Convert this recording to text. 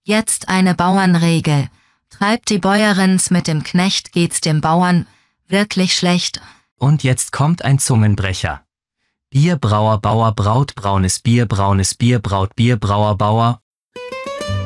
Jetzt eine Bauernregel. Treibt die Bäuerin's mit dem Knecht, geht's dem Bauern wirklich schlecht. Und jetzt kommt ein Zungenbrecher. Bierbrauer Bauer braut braunes Bier, Braut Bierbrauer Bauer